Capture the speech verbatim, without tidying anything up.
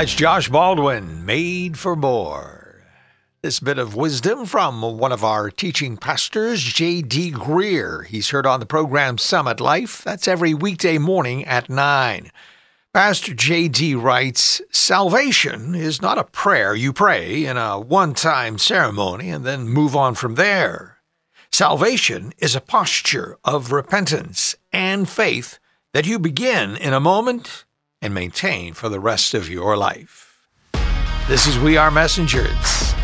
That's Josh Baldwin, Made for More. This bit of wisdom from one of our teaching pastors, J D. Greer. He's heard on the program Summit Life. That's every weekday morning at nine. Pastor J D writes, salvation is not a prayer you pray in a one-time ceremony and then move on from there. Salvation is a posture of repentance and faith that you begin in a moment and maintain for the rest of your life. This is We Are Messengers.